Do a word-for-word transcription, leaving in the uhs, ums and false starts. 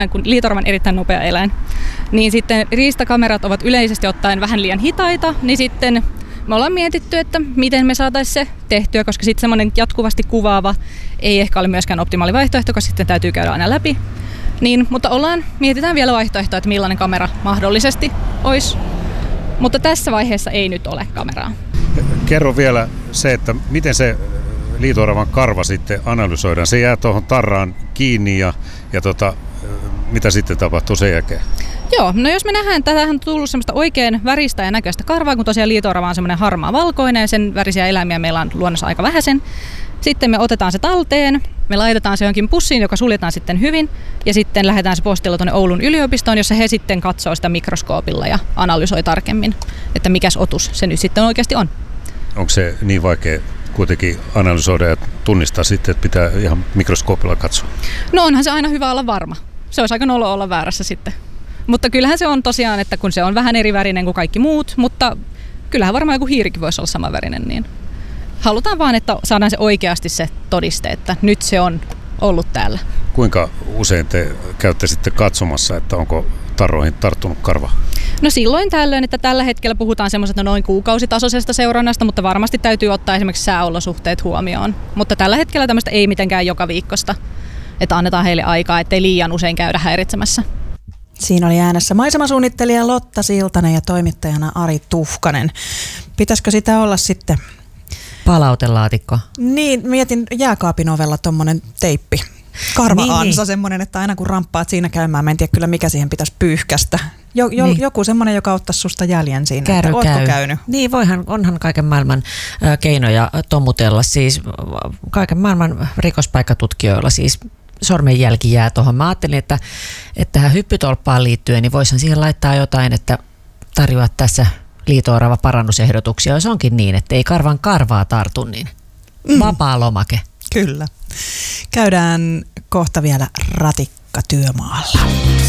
kun liito-orava on erittäin nopea eläin, niin sitten riistakamerat ovat yleisesti ottaen vähän liian hitaita, niin sitten me ollaan mietitty, että miten me saataisiin se tehtyä, koska sitten semmoinen jatkuvasti kuvaava ei ehkä ole myöskään optimaali vaihtoehto, koska sitten täytyy käydä aina läpi. Niin, mutta ollaan, mietitään vielä vaihtoehtoa, että millainen kamera mahdollisesti olisi, mutta tässä vaiheessa ei nyt ole kameraa. Kerro vielä se, että miten se liito-oravan karva sitten analysoidaan. Se jää tuohon tarraan kiinni ja, ja tota, mitä sitten tapahtuu sen jälkeen? Joo, no jos me nähdään, tähän on tullut semmoista oikein väristä ja näköistä karvaa, kun tosiaan liito-orava on semmoinen harmaa valkoinen, sen värisiä eläimiä meillä on luonnossa aika vähäisen. Sitten me otetaan se talteen, me laitetaan se johonkin pussiin, joka suljetaan sitten hyvin, ja sitten lähdetään se postilla tuonne Oulun yliopistoon, jossa he sitten katsoo sitä mikroskoopilla ja analysoi tarkemmin, että mikäs otus se nyt sitten oikeasti on. Onko se niin vaikea kuitenkin analysoida ja tunnistaa sitten, että pitää ihan mikroskoopilla katsoa? No onhan se aina hyvä olla varma. Se olisi aika nolo olla väärässä sitten. Mutta kyllähän se on tosiaan, että kun se on vähän eri värinen kuin kaikki muut, mutta kyllähän varmaan joku hiirikin voisi olla sama värinen, niin halutaan vaan, että saadaan se oikeasti se todiste, että nyt se on ollut täällä. Kuinka usein te käytte sitten katsomassa, että onko tarroihin tarttunut karva? No silloin tällöin, että tällä hetkellä puhutaan semmoisesta noin kuukausitasoisesta seurannasta, mutta varmasti täytyy ottaa esimerkiksi sääolosuhteet huomioon. Mutta tällä hetkellä tämmöistä ei mitenkään joka viikosta, että annetaan heille aikaa, ettei liian usein käydä häiritsemässä. Siinä oli äänessä maisemasuunnittelija Lotta Siltanen ja toimittajana Ari Tuhkanen. Pitäisikö sitä olla sitten? Palautelaatikko. Niin, mietin jääkaapin ovella tommonen teippi. Karva-ansa niin, niin. semmoinen, että aina kun ramppaat siinä käymään, mä en tiedä kyllä mikä siihen pitäisi pyyhkästä. Jo, jo, niin. Joku semmoinen, joka ottaisi susta jäljen siinä, Käy, että ootko käy. käynyt? Niin, voihan, onhan kaiken maailman ö, keinoja tomutella, siis kaiken maailman rikospaikkatutkijoilla siis sormenjälki jää tuohon. Mä ajattelin, että, että tähän hyppytolppaan liittyen, niin voisin siihen laittaa jotain, että tarjoat tässä liito-orava parannusehdotuksia, jos onkin niin, että ei karvan karvaa tartu, niin vapaa lomake. Kyllä. Käydään kohta vielä ratikka työmaalla.